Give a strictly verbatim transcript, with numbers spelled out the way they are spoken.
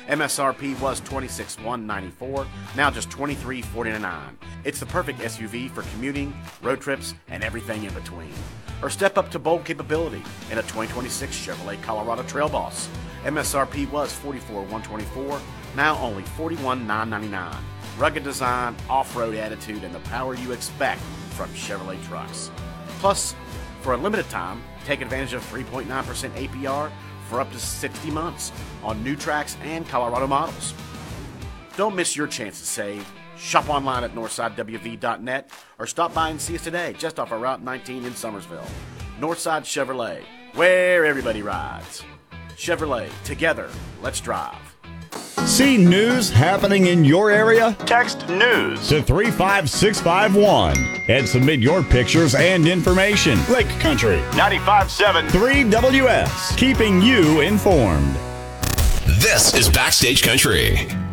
M S R P was twenty-six thousand one hundred ninety-four dollars, now just twenty-three thousand four hundred ninety-nine dollars. It's the perfect S U V for commuting, road trips, and everything in between. Or step up to bold capability in a twenty twenty-six Chevrolet Colorado Trail Boss. M S R P was forty-four thousand one hundred twenty-four dollars, now only forty-one thousand nine hundred ninety-nine dollars. Rugged design, off-road attitude, and the power you expect from Chevrolet trucks. Plus, for a limited time, take advantage of three point nine percent A P R for up to sixty months on new tracks and Colorado models. Don't miss your chance to save. Shop online at northside w v dot net or stop by and see us today just off of Route nineteen in Summersville. Northside Chevrolet, where everybody rides. Chevrolet, together, let's drive. See news happening in your area? Text news to three five six five one and submit your pictures and information. Lake Country ninety-five point seven three W S, keeping you informed. This is Backstage Country.